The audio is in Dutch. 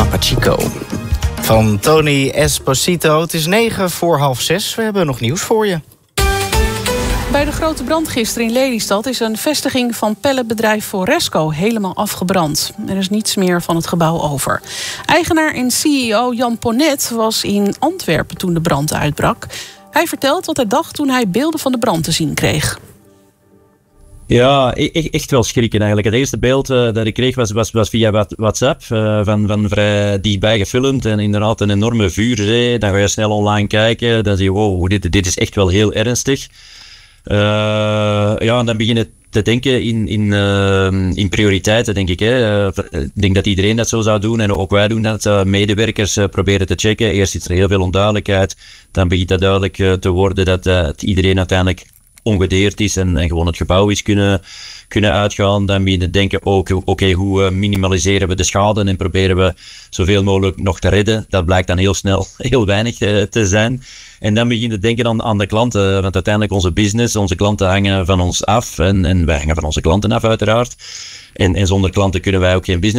Pachico. Van Tony Esposito. Het is 5:09. We hebben nog nieuws voor je. Bij de grote brand gisteren in Lelystad is een vestiging van pelletbedrijf Foresco helemaal afgebrand. Er is niets meer van het gebouw over. Eigenaar en CEO Jan Ponet was in Antwerpen toen de brand uitbrak. Hij vertelt wat hij dacht toen hij beelden van de brand te zien kreeg. Ja, echt wel schrikken eigenlijk. Het eerste beeld dat ik kreeg was via WhatsApp, van vrij dichtbij gefilmd en inderdaad een enorme vuurzee. Dan ga je snel online kijken, dan zie je, wow, dit is echt wel heel ernstig. En dan begin je te denken in prioriteiten, denk ik. Ik denk dat iedereen dat zo zou doen en ook wij doen dat. Medewerkers proberen te checken. Eerst is er heel veel onduidelijkheid. Dan begint het duidelijk te worden dat iedereen uiteindelijk ongedeerd is en gewoon het gebouw is kunnen uitgaan. Dan begin je te denken, oké, hoe minimaliseren we de schade en proberen we zoveel mogelijk nog te redden. Dat blijkt dan heel snel heel weinig te zijn. En dan begin je te denken aan de klanten, want uiteindelijk onze business, onze klanten hangen van ons af en wij hangen van onze klanten af uiteraard. En zonder klanten kunnen wij ook geen business